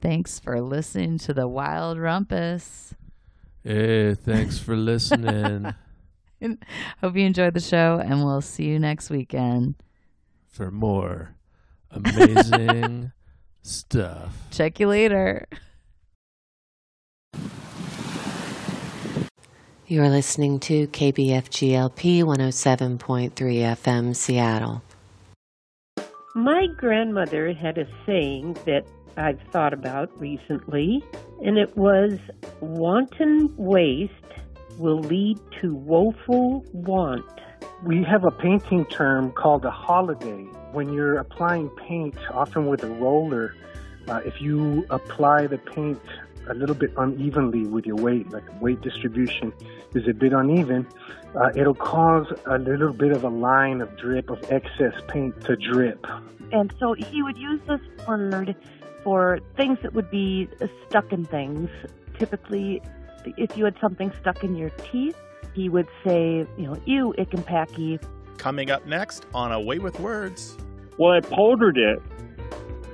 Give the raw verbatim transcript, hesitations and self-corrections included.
Thanks for listening to the Wild Rumpus. Hey, thanks for listening. Hope you enjoyed the show, and we'll see you next weekend for more amazing stuff. Check you later. You are listening to K B F G L P one oh seven point three F M Seattle. My grandmother had a saying that I've thought about recently, and it was, wanton waste will lead to woeful want. We have a painting term called a holiday. When you're applying paint, often with a roller, uh, if you apply the paint a little bit unevenly with your weight, like weight distribution is a bit uneven, uh, it'll cause a little bit of a line of drip of excess paint to drip. And so he would use this word for things that would be stuck in things. Typically, if you had something stuck in your teeth, he would say, you know, ew, ick and packy. Coming up next on A Way with Words. Well, I powdered it